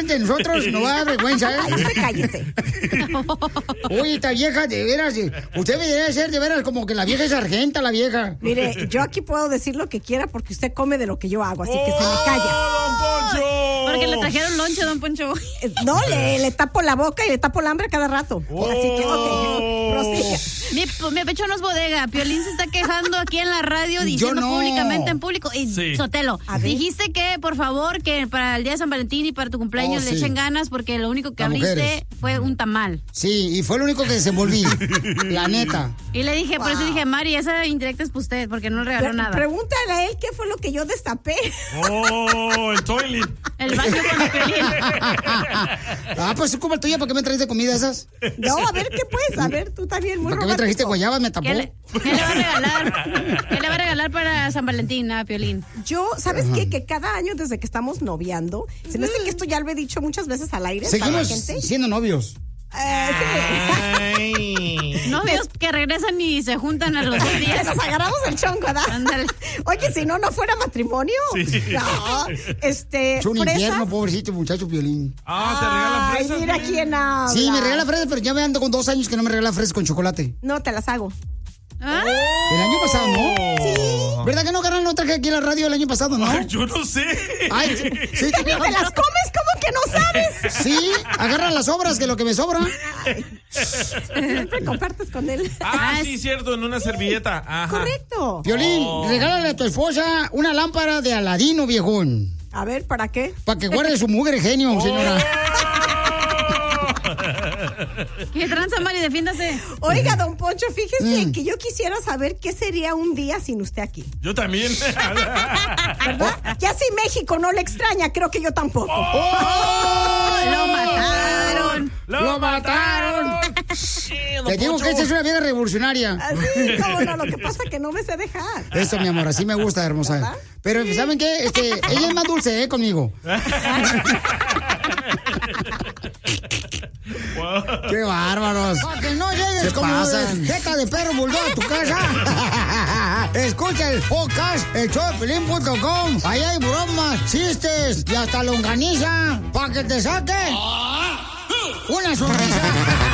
enfrente de nosotros, no va a dar vergüenza, ¿eh? Ay, usted cállese. Oye, esta vieja, de veras, usted me debe ser de veras como que la vieja es sargenta, la vieja. Mire, yo aquí puedo decir lo que quiera porque usted come de lo que yo hago, así que se me calla. ¡Don Poncho! Porque le trajeron lonche, don Poncho. No, le tapo la boca y le tapo el hambre cada rato. Así que, ok, prosiga. Mi pecho no es bodega. Piolín se está quejando aquí en la radio diciendo no. públicamente en público. Y Sí. Sotelo, dijiste que, por favor, que para el día de San Valentín y para tu cumpleaños le sí. echen ganas porque lo único que Las abriste mujeres. fue un tamal. Sí, y fue lo único que desenvolví, la neta. Y le dije, por eso dije, Mari, esa indirecta es para usted porque no le regaló nada. Pregúntale a él qué fue lo que yo destapé. ¡Oh, el toilet! El baño con el Piolín. Pues como el tuyo, ¿para qué me trajiste comida esas? No, a ver qué pues, a ver, tú también muy ¿Para qué me trajiste romántico. guayabas? Me tapó. ¿Qué le va a regalar? ¿Qué le va a regalar para San Valentín a Piolín? Yo, ¿sabes qué? Que cada año desde que estamos noviando, se me hace que esto ya lo he dicho muchas veces al aire. para la Seguimos gente. siendo novios. Sí. Ay. Novios que regresan y se juntan a los 2 días. Nos agarramos el chongo, ¿verdad? Ándale. Oye, si no fuera matrimonio. Sí. No, Es un fresas. infierno, pobrecito muchacho Piolín. Ah, ¿te regalan Ay, fresas? mira güey? quién habla. Sí, me regala fresas, pero ya me ando con 2 años que no me regala fresas con chocolate. No, te las hago. ¿Ah? El año pasado, ¿no? Sí. ¿Verdad que no, carnal? No traje aquí a la radio el año pasado, ¿no? Ay, yo no sé. Ay, sí, ¿Ni te las comes? ¿Cómo que no sabes? sí, agarra las sobras, que lo que me sobra. Siempre compartes con él. Sí, cierto, en una servilleta. Ajá. Correcto. Piolín, regálale a tu esposa una lámpara de Aladino, viejón. A ver, ¿para qué? Para que guarde su mugre genio, señora. ¿Qué tranza, Mari? Defiéndase. Oiga, don Poncho, fíjese que yo quisiera saber qué sería un día sin usted aquí. Yo también. ¿Verdad? Ya si México no le extraña, creo que yo tampoco. ¡Lo mataron! ¡Lo mataron! Te digo que esta es una vida revolucionaria. Así, cómo no, lo que pasa es que no me sé dejar. Eso, mi amor, así me gusta, hermosa. ¿Verdad? Pero, ¿saben qué? Ella es más dulce, conmigo. ¡Qué bárbaros! Para que no llegues Se como pasan. jeca de perro bulldog a tu casa. Escucha el podcast, elshowdepiolín.com. Ahí hay bromas, chistes y hasta longaniza para que te saque una sonrisa.